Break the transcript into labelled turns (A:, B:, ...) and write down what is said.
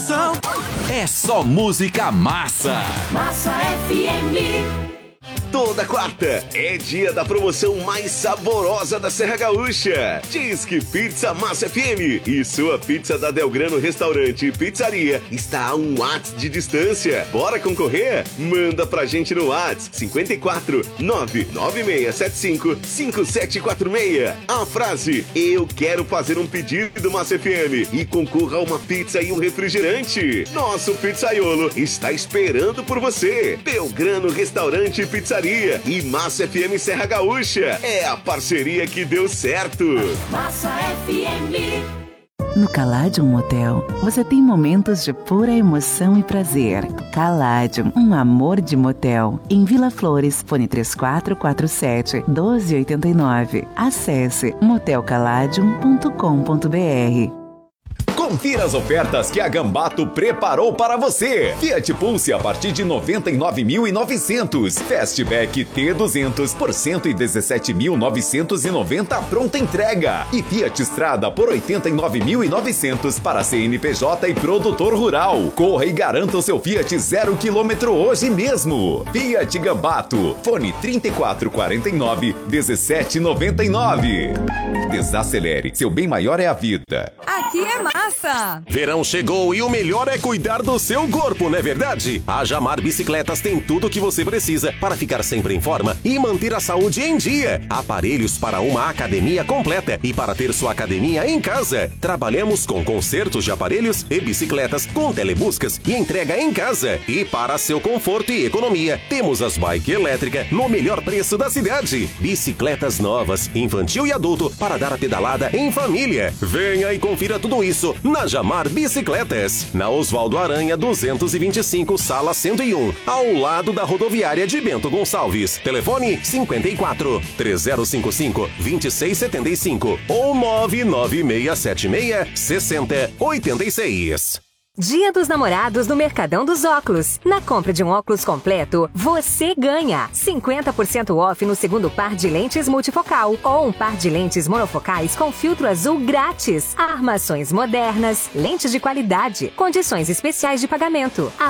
A: É só música massa.
B: Massa FM.
C: Toda quarta é dia da promoção mais saborosa da Serra Gaúcha. Disque Pizza Massa FM e sua pizza da Delgrano Restaurante e Pizzaria está a um WhatsApp de distância. Bora concorrer? Manda pra gente no WhatsApp 54 99675 5746. A frase: eu quero fazer um pedido Massa FM e concorra a uma pizza e um refrigerante. Nosso pizzaiolo está esperando por você. Delgrano Restaurante e Pizzaria e Massa FM Serra Gaúcha. É a parceria que deu certo.
B: Massa FM.
D: No Caladium Motel, você tem momentos de pura emoção e prazer. Caladium, um amor de motel. Em Vila Flores, fone 3447-1289. Acesse motelcaladium.com.br.
E: Confira as ofertas que a Gambato preparou para você. Fiat Pulse a partir de 99.900. Fastback T200 por 117.990 pronta entrega. E Fiat Strada por 89.900 para CNPJ e produtor rural. Corra e garanta o seu Fiat 0 km hoje mesmo. Fiat Gambato. Fone 3449-1799. Desacelere. Seu bem maior é a vida.
F: Aqui é massa!
G: Verão chegou e o melhor é cuidar do seu corpo, não é verdade? A Jamar Bicicletas tem tudo o que você precisa para ficar sempre em forma e manter a saúde em dia. Aparelhos para uma academia completa e para ter sua academia em casa. Trabalhamos com consertos de aparelhos e bicicletas com telebuscas e entrega em casa. E para seu conforto e economia, temos as bike elétricas no melhor preço da cidade. Bicicletas novas, infantil e adulto para dar a pedalada em família. Venha e confira tudo isso na Jamar Bicicletas, na Oswaldo Aranha 225, sala 101, ao lado da rodoviária de Bento Gonçalves. Telefone 54 3055 2675 ou 99676 6086.
F: Dia dos Namorados no Mercadão dos Óculos. Na compra de um óculos completo, você ganha 50% off no segundo par de lentes multifocal ou um par de lentes monofocais com filtro azul grátis. Armações modernas, lentes de qualidade, condições especiais de pagamento.